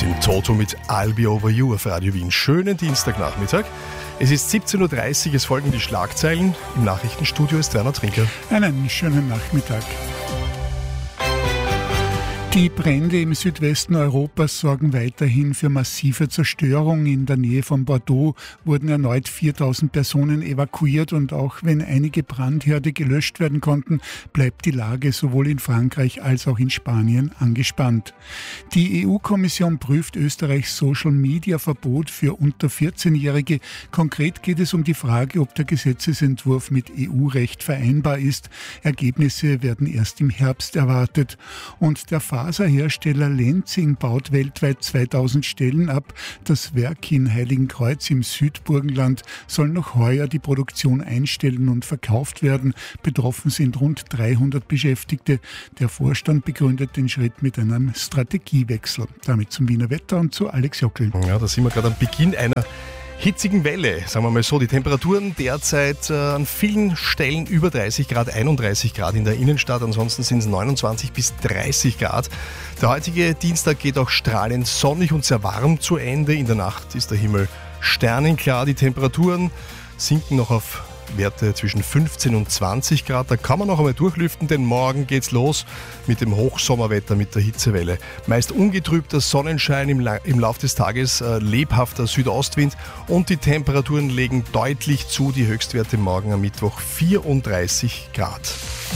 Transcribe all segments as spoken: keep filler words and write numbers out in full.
sind Toto mit I'll Be Over You auf Radio Wien. Schönen Dienstagnachmittag. Es ist siebzehn Uhr dreißig, es folgen die Schlagzeilen. Im Nachrichtenstudio ist Werner Trinker. Einen schönen Nachmittag. Die Brände im Südwesten Europas sorgen weiterhin für massive Zerstörung. In der Nähe von Bordeaux wurden erneut viertausend Personen evakuiert und auch wenn einige Brandherde gelöscht werden konnten, bleibt die Lage sowohl in Frankreich als auch in Spanien angespannt. Die E U-Kommission prüft Österreichs Social-Media-Verbot für unter vierzehnjährige. Konkret geht es um die Frage, ob der Gesetzesentwurf mit E U-Recht vereinbar ist. Ergebnisse werden erst im Herbst erwartet. Und der Faserhersteller Lenzing baut weltweit zweitausend Stellen ab. Das Werk in Heiligenkreuz im Südburgenland soll noch heuer die Produktion einstellen und verkauft werden. Betroffen sind rund dreihundert Beschäftigte. Der Vorstand begründet den Schritt mit einem Strategiewechsel. Damit zum Wiener Wetter und zu Alex Jockel. Ja, da sind wir gerade am Beginn einer hitzigen Welle, sagen wir mal so. Die Temperaturen derzeit äh, an vielen Stellen über dreißig Grad, einunddreißig Grad in der Innenstadt. Ansonsten sind es neunundzwanzig bis dreißig Grad. Der heutige Dienstag geht auch strahlend sonnig und sehr warm zu Ende. In der Nacht ist der Himmel sternenklar. Die Temperaturen sinken noch auf Werte zwischen fünfzehn und zwanzig Grad. Da kann man noch einmal durchlüften, denn morgen geht's los mit dem Hochsommerwetter, mit der Hitzewelle. Meist ungetrübter Sonnenschein im, La- im Lauf des Tages, äh, lebhafter Südostwind und die Temperaturen legen deutlich zu. Die Höchstwerte morgen am Mittwoch vierunddreißig Grad.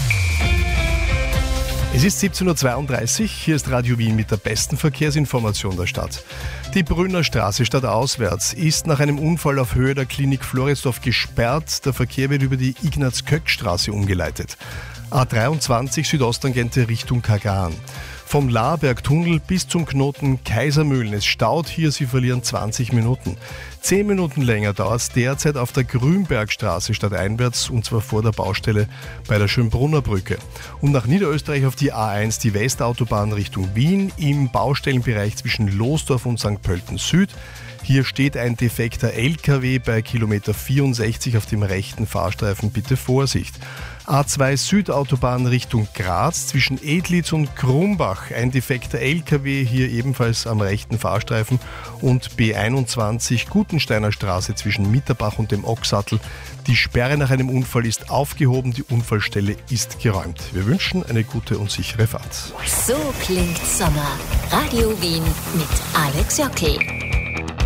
Es ist siebzehn Uhr zweiunddreißig, hier ist Radio Wien mit der besten Verkehrsinformation der Stadt. Die Brünner Straße stadtauswärts ist nach einem Unfall auf Höhe der Klinik Floridsdorf gesperrt. Der Verkehr wird über die Ignaz-Köck-Straße umgeleitet. A dreiundzwanzig Südosttangente Richtung Kagan. Vom Laarbergtunnel bis zum Knoten Kaisermühlen. Es staut hier, Sie verlieren zwanzig Minuten. Zehn Minuten länger dauert es derzeit auf der Grünbergstraße stadteinwärts und zwar vor der Baustelle bei der Schönbrunner Brücke. Und nach Niederösterreich auf die A eins, die Westautobahn Richtung Wien, im Baustellenbereich zwischen Losdorf und Sankt Pölten Süd. Hier steht ein defekter L K W bei Kilometer vierundsechzig auf dem rechten Fahrstreifen. Bitte Vorsicht. A zwei Südautobahn Richtung Graz zwischen Edlitz und Krumbach. Ein defekter L K W hier ebenfalls am rechten Fahrstreifen. Und B einundzwanzig Gutensteiner Straße zwischen Mitterbach und dem Ochsattel. Die Sperre nach einem Unfall ist aufgehoben. Die Unfallstelle ist geräumt. Wir wünschen eine gute und sichere Fahrt. So klingt Sommer. Radio Wien mit Alex Jockel.